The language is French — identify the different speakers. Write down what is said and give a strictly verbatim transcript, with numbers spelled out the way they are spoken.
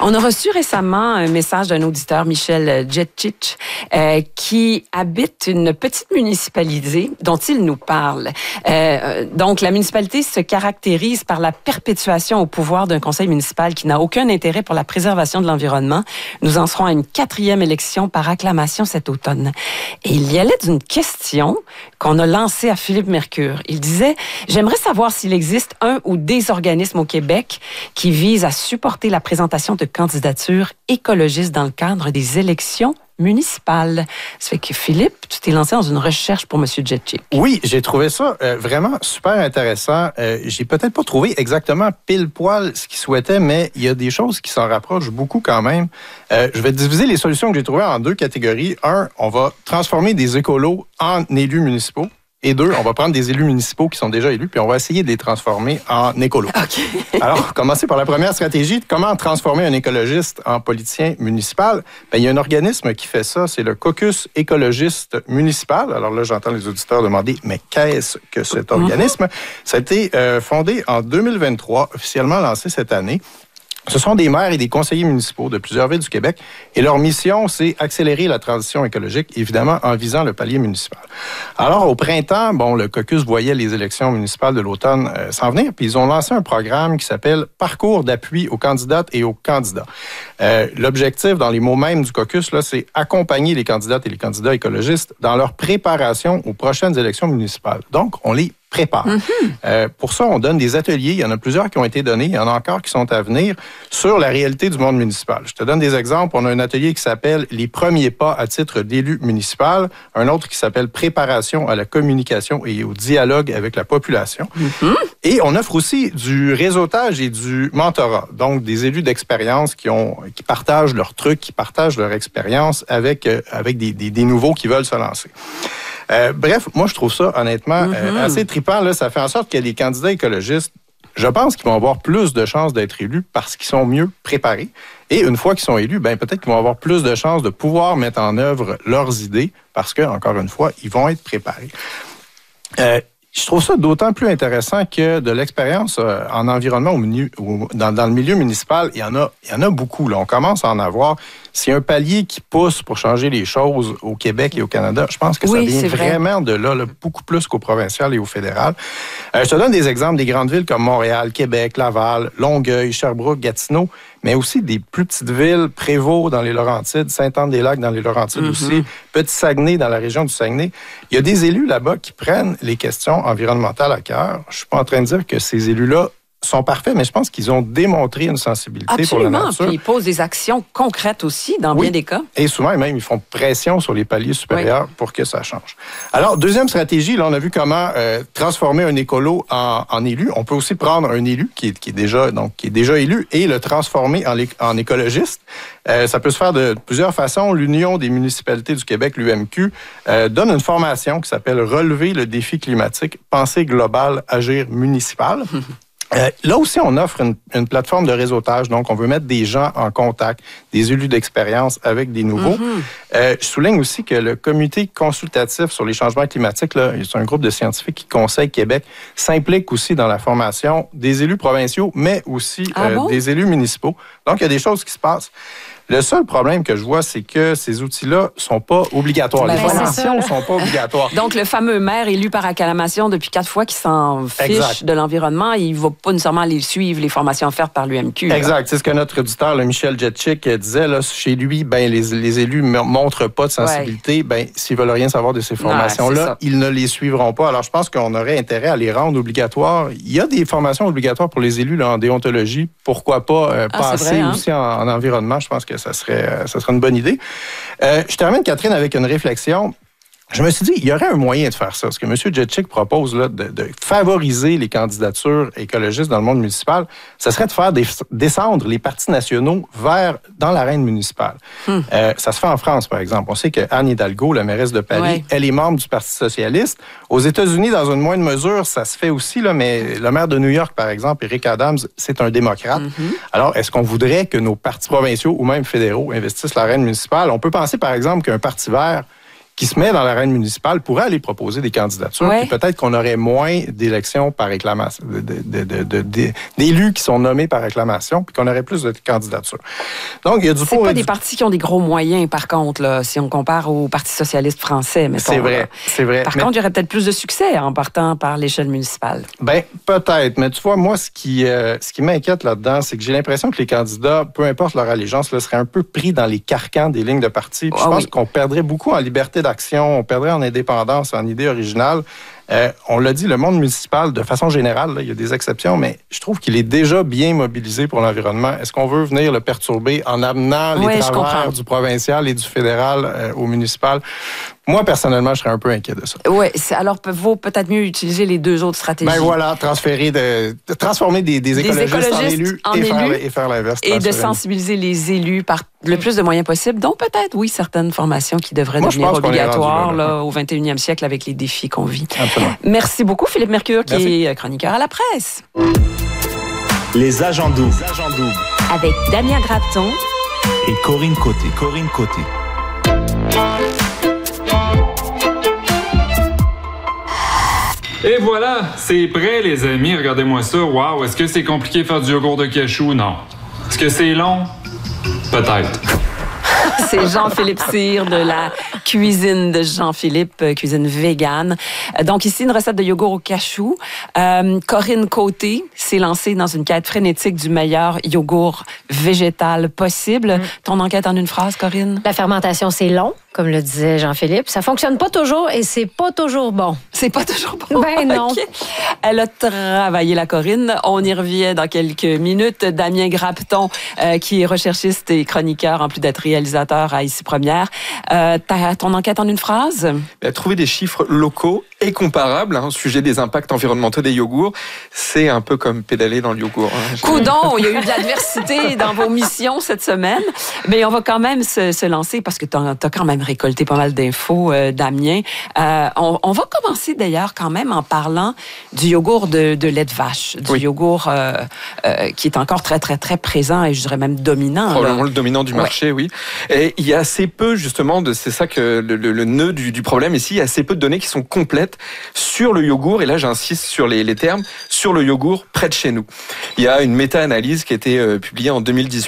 Speaker 1: On a reçu récemment un message d'un auditeur, Michel Djetchich, euh, qui habite une petite municipalité dont il nous parle. Euh, donc, la municipalité se caractérise par la perpétuation au pouvoir d'un conseil municipal qui n'a aucun intérêt pour la préservation de l'environnement. Nous en serons à une quatrième élection par acclamation cet automne. Et il y allait d'une question qu'on a lancée à Philippe Mercure. Il disait, j'aimerais savoir s'il existe un ou des organismes au Québec qui visent à supporter la présentation de candidatures écologistes dans le cadre des élections municipales. Ça fait que Philippe, tu t'es lancé dans une recherche pour M. Djetchich.
Speaker 2: Oui, j'ai trouvé ça euh, vraiment super intéressant. Euh, j'ai peut-être pas trouvé exactement pile poil ce qu'il souhaitait, mais il y a des choses qui s'en rapprochent beaucoup quand même. Euh, je vais diviser les solutions que j'ai trouvées en deux catégories. Un, on va transformer des écolos en élus municipaux. Et deux, on va prendre des élus municipaux qui sont déjà élus, puis on va essayer de les transformer en écolos.
Speaker 1: Okay.
Speaker 2: Alors, commencer par la première stratégie, comment transformer un écologiste en politicien municipal. Bien, il y a un organisme qui fait ça, c'est le Caucus écologiste municipal. Alors là, j'entends les auditeurs demander, mais qu'est-ce que cet organisme? Mm-hmm. Ça a été euh, fondé en deux mille vingt-trois, officiellement lancé cette année. Ce sont des maires et des conseillers municipaux de plusieurs villes du Québec et leur mission, c'est accélérer la transition écologique, évidemment en visant le palier municipal. Alors, au printemps, bon, le caucus voyait les élections municipales de l'automne euh, s'en venir, puis ils ont lancé un programme qui s'appelle « Parcours d'appui aux candidates et aux candidats euh, ». L'objectif, dans les mots mêmes du caucus, là, c'est accompagner les candidates et les candidats écologistes dans leur préparation aux prochaines élections municipales. Donc, on les prépare. Mm-hmm. Euh, pour ça, on donne des ateliers. Il y en a plusieurs qui ont été donnés. Il y en a encore qui sont à venir sur la réalité du monde municipal. Je te donne des exemples. On a un atelier qui s'appelle « Les premiers pas à titre d'élu municipal », un autre qui s'appelle « Préparation à la communication et au dialogue avec la population mm-hmm. ». Et on offre aussi du réseautage et du mentorat. Donc, des élus d'expérience qui ont, qui partagent leurs trucs, qui partagent leur expérience avec, euh, avec des, des, des nouveaux qui veulent se lancer. Euh, bref, moi, je trouve ça, honnêtement, mm-hmm. euh, assez trippant. Là, ça fait en sorte que les candidats écologistes, je pense qu'ils vont avoir plus de chances d'être élus parce qu'ils sont mieux préparés. Et une fois qu'ils sont élus, ben peut-être qu'ils vont avoir plus de chances de pouvoir mettre en œuvre leurs idées parce que, encore une fois, ils vont être préparés. Euh, Je trouve ça d'autant plus intéressant que de l'expérience euh, en environnement au milieu, au, dans, dans le milieu municipal, il y en a, il y en a beaucoup. Là. On commence à en avoir. C'est un palier qui pousse pour changer les choses au Québec et au Canada. Je pense que
Speaker 1: oui,
Speaker 2: ça vient vraiment de là, là, beaucoup plus qu'au provincial et au fédéral. Euh, je te donne des exemples des grandes villes comme Montréal, Québec, Laval, Longueuil, Sherbrooke, Gatineau, mais aussi des plus petites villes, Prévost dans les Laurentides, Sainte-Anne-des-Lacs dans les Laurentides mm-hmm. aussi, Petit-Saguenay dans la région du Saguenay. Il y a des élus là-bas qui prennent les questions environnementales à cœur. Je suis pas en train de dire que ces élus-là sont parfaits, mais je pense qu'ils ont démontré une sensibilité
Speaker 1: Absolument.
Speaker 2: pour la nature.
Speaker 1: Puis ils posent des actions concrètes aussi, dans
Speaker 2: oui.
Speaker 1: bien des cas.
Speaker 2: Et souvent, même, ils font pression sur les paliers supérieurs oui. pour que ça change. Alors, deuxième stratégie, là, on a vu comment euh, transformer un écolo en, en élu. On peut aussi prendre un élu qui est, qui est, déjà, donc, qui est déjà élu et le transformer en, en écologiste. Euh, ça peut se faire de plusieurs façons. L'Union des municipalités du Québec, l'U M Q, euh, donne une formation qui s'appelle « Relever le défi climatique, penser global, agir municipal ». Euh, là aussi, on offre une, une plateforme de réseautage. Donc, on veut mettre des gens en contact, des élus d'expérience avec des nouveaux. Mm-hmm. Euh, je souligne aussi que le comité consultatif sur les changements climatiques, là, c'est un groupe de scientifiques qui conseille Québec, s'implique aussi dans la formation des élus provinciaux, mais aussi
Speaker 1: ah
Speaker 2: euh,
Speaker 1: bon?
Speaker 2: des élus municipaux. Donc, il y a des choses qui se passent. Le seul problème que je vois, c'est que ces outils-là sont pas obligatoires.
Speaker 1: Ben,
Speaker 2: les formations sont pas obligatoires.
Speaker 1: Donc, le fameux maire élu par acclamation depuis quatre fois qui s'en fiche
Speaker 2: exact. De
Speaker 1: l'environnement, il ne va pas nécessairement aller suivre les formations offertes par l'U M Q.
Speaker 2: Exact. Là. C'est ce que notre auditeur, le Michel Djetchich, disait. Là, chez lui, ben, les, les élus ne montrent pas de sensibilité. Ouais. Ben, s'ils veulent rien savoir de ces formations-là, ouais, ils ne les suivront pas. Alors, je pense qu'on aurait intérêt à les rendre obligatoires. Il y a des formations obligatoires pour les élus là, en déontologie. Pourquoi pas euh, ah, passer vrai, hein? aussi en, en environnement? Je pense que ça serait... Euh, Ça serait une bonne idée. Euh, je termine, Catherine, avec une réflexion. Je me suis dit, il y aurait un moyen de faire ça. Ce que M. Djetchich propose, là, de, de favoriser les candidatures écologistes dans le monde municipal, ce serait de faire des, descendre les partis nationaux vers dans l'arène municipale. Hmm. Euh, ça se fait en France, par exemple. On sait que Anne Hidalgo, la mairesse de Paris, ouais. elle est membre du Parti socialiste. Aux États-Unis, dans une moindre mesure, ça se fait aussi, là, mais le maire de New York, par exemple, Eric Adams, c'est un démocrate. Mm-hmm. Alors, est-ce qu'on voudrait que nos partis provinciaux ou même fédéraux investissent l'arène municipale? On peut penser, par exemple, qu'un parti vert qui se met dans l'arène municipale pourrait aller proposer des candidatures.
Speaker 1: Ouais.
Speaker 2: Puis peut-être qu'on aurait moins d'élections par réclamation, de, de, de, de, de, d'élus qui sont nommés par réclamation, puis qu'on aurait plus de candidatures. Donc, il y a du
Speaker 1: C'est
Speaker 2: pour
Speaker 1: pas
Speaker 2: et
Speaker 1: des
Speaker 2: du...
Speaker 1: partis qui ont des gros moyens, par contre, là, si on compare au Parti socialiste français, mettons.
Speaker 2: C'est vrai,
Speaker 1: là.
Speaker 2: c'est vrai.
Speaker 1: Par
Speaker 2: Mais...
Speaker 1: contre, il y aurait peut-être plus de succès en partant par l'échelle municipale.
Speaker 2: Ben peut-être, mais tu vois, moi, ce qui, euh, ce qui m'inquiète là-dedans, c'est que j'ai l'impression que les candidats, peu importe leur allégeance, là, seraient un peu pris dans les carcans des lignes de parti. Puis
Speaker 1: Ah,
Speaker 2: je pense
Speaker 1: oui.
Speaker 2: qu'on perdrait beaucoup en liberté d'action, on perdrait en indépendance, en idée originale. Euh, on l'a dit, le monde municipal, de façon générale, là, il y a des exceptions, mais je trouve qu'il est déjà bien mobilisé pour l'environnement. Est-ce qu'on veut venir le perturber en amenant les
Speaker 1: Ouais, je
Speaker 2: travers
Speaker 1: comprends.
Speaker 2: du provincial et du fédéral euh, au municipal? Moi, personnellement, je serais un peu inquiet de ça.
Speaker 1: Oui, alors il vaut peut-être mieux utiliser les deux autres stratégies.
Speaker 2: Ben voilà, transférer de, de transformer des, des,
Speaker 1: Des
Speaker 2: écologistes,
Speaker 1: écologistes
Speaker 2: en élus,
Speaker 1: en
Speaker 2: et,
Speaker 1: élus
Speaker 2: faire, et faire l'inverse.
Speaker 1: Et de
Speaker 2: transférer.
Speaker 1: sensibiliser les élus par le plus de moyens possible, dont peut-être, oui, certaines formations qui devraient
Speaker 2: Moi, je
Speaker 1: devenir
Speaker 2: pense qu'on est rendu
Speaker 1: obligatoires
Speaker 2: là, là.
Speaker 1: là, au vingt et unième siècle avec les défis qu'on vit.
Speaker 2: Absolument.
Speaker 1: Merci beaucoup, Philippe Mercure, qui
Speaker 2: Merci.
Speaker 1: est chroniqueur à la presse.
Speaker 3: Les agents doubles.
Speaker 4: Avec Damien Grapton
Speaker 3: Et Corinne Côté. Corinne Côté.
Speaker 5: Et voilà, c'est prêt les amis, regardez-moi ça. Waouh, est-ce que c'est compliqué de faire du yogourt de cachou? Non. Est-ce que c'est long? Peut-être.
Speaker 1: C'est Jean-Philippe Cyr de la cuisine de Jean-Philippe, euh, cuisine végane. Euh, Donc ici, une recette de yogourt au cachou. Euh, Corinne Côté s'est lancée dans une quête frénétique du meilleur yogourt végétal possible. Ton enquête en une phrase, Corinne?
Speaker 6: La fermentation, c'est long, comme le disait Jean-Philippe. Ça fonctionne pas toujours et c'est pas toujours bon.
Speaker 1: C'est pas toujours bon.
Speaker 6: Ben non.
Speaker 1: OK. Elle a travaillé la Corinne. On y revient dans quelques minutes. Damien Grapton, euh, qui est recherchiste et chroniqueur, en plus d'être réalisateur à Ici Première. Euh, ta, ton enquête en une phrase?
Speaker 7: Ben, trouver des chiffres locaux et comparables hein, au sujet des impacts environnementaux des yogourts, c'est un peu comme pédaler dans le yogourt. Hein.
Speaker 1: Coudon, il y a eu de l'adversité dans vos missions cette semaine. Mais on va quand même se, se lancer parce que tu as quand même récolté pas mal d'infos, euh, Damien. Euh, on, on va commencer d'ailleurs quand même en parlant du yogourt de, de lait de vache, du
Speaker 7: Oui.
Speaker 1: yogourt euh, euh, qui est encore très, très, très présent et je dirais même dominant.
Speaker 7: Probablement
Speaker 1: là.
Speaker 7: le dominant du
Speaker 1: Ouais.
Speaker 7: marché, oui. Et il y a assez peu, justement, de, c'est ça que le, le, le nœud du, du problème ici, il y a assez peu de données qui sont complètes sur le yogourt, et là j'insiste sur les, les termes, sur le yogourt près de chez nous. Il y a une méta-analyse qui a été euh, publiée en deux mille dix-huit